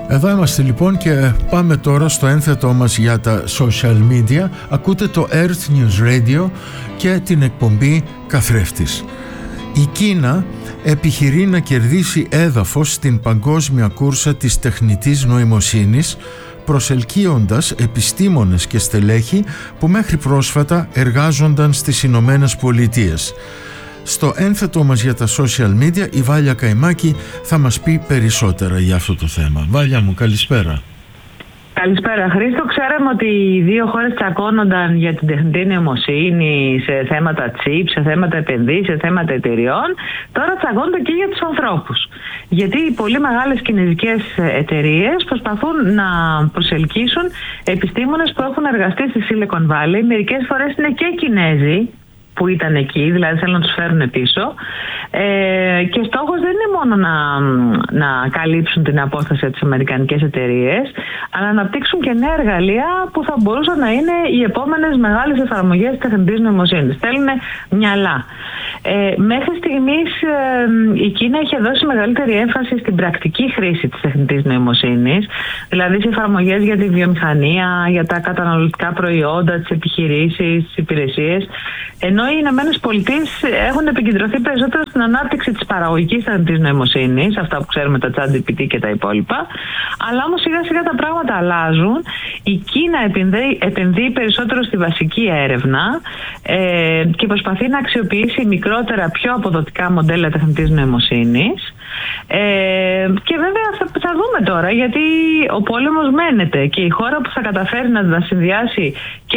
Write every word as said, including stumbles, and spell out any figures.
Εδώ είμαστε λοιπόν και πάμε τώρα στο ένθετό μας για τα social media. Ακούτε το Earth News Radio και την εκπομπή Καθρέφτης. Η Κίνα επιχειρεί να κερδίσει έδαφος στην παγκόσμια κούρσα της τεχνητής νοημοσύνης, προσελκύοντας επιστήμονες και στελέχη που μέχρι πρόσφατα εργάζονταν στις Ηνωμένες Πολιτείες. Στο ένθετό μας για τα social media η Βάλια Καϊμάκη θα μας πει περισσότερα για αυτό το θέμα. Βάλια μου, καλησπέρα. Καλησπέρα Χρήστο. Ξέραμε ότι οι δύο χώρες τσακώνονταν για την τεχνητή νοημοσύνη σε θέματα chip, σε θέματα επενδύσεων, σε θέματα εταιριών. Τώρα τσακώνονται και για τους ανθρώπους. Γιατί οι πολύ μεγάλες κινέζικες εταιρείες προσπαθούν να προσελκύσουν επιστήμονες που έχουν εργαστεί στη Silicon Valley. Μερικές φορές είναι και Κινέζοι που ήταν εκεί, δηλαδή θέλουν να τους φέρουν πίσω. Ε, και στόχος δεν είναι μόνο να, να καλύψουν την απόσταση από τις αμερικανικές εταιρείες, αλλά να αναπτύξουν και νέα εργαλεία που θα μπορούσαν να είναι οι επόμενες μεγάλες εφαρμογές της τεχνητής νοημοσύνης. Θέλουν μυαλά. Ε, μέχρι στιγμής ε, η Κίνα είχε δώσει μεγαλύτερη έμφαση στην πρακτική χρήση της τεχνητής νοημοσύνης, δηλαδή σε εφαρμογές για τη βιομηχανία, για τα καταναλωτικά προϊόντα, τις επιχειρήσεις, τις υπηρεσίες, ενώ οι Ηνωμένες Πολιτείες έχουν επικεντρωθεί περισσότερο στην ανάπτυξη της παραγωγικής τεχνητής νοημοσύνης, αυτά που ξέρουμε, τα ChatGPT και τα υπόλοιπα. Αλλά όμως σιγά σιγά τα πράγματα αλλάζουν. Η Κίνα επενδύει, επενδύει περισσότερο στη βασική έρευνα ε, και προσπαθεί να αξιοποιήσει μικρότερα, πιο αποδοτικά μοντέλα τεχνητής νοημοσύνης. Ε, και βέβαια θα, θα δούμε τώρα, γιατί ο πόλεμος μένεται και η χώρα που θα καταφέρει να συνδυάσει και